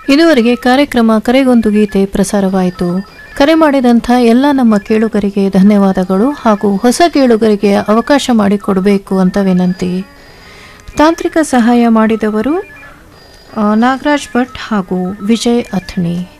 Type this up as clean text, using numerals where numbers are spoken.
ಇದುವರೆಗೆ ಕಾರ್ಯಕ್ರಮ ಕರೆಗೊಂದು ಗೀತೆ ಪ್ರಸಾರವಾಯಿತು. ಕರೆ ಮಾಡಿದಂಥ ಎಲ್ಲ ನಮ್ಮ ಕೇಳುಗರಿಗೆ ಧನ್ಯವಾದಗಳು ಹಾಗೂ ಹೊಸ ಕೇಳುಗರಿಗೆ ಅವಕಾಶ ಮಾಡಿಕೊಡಬೇಕು ಅಂತ ವಿನಂತಿ. ತಾಂತ್ರಿಕ ಸಹಾಯ ಮಾಡಿದವರು ನಾಗರಾಜ್ ಭಟ್ ಹಾಗೂ ವಿಜಯ್ ಅಥಣಿ.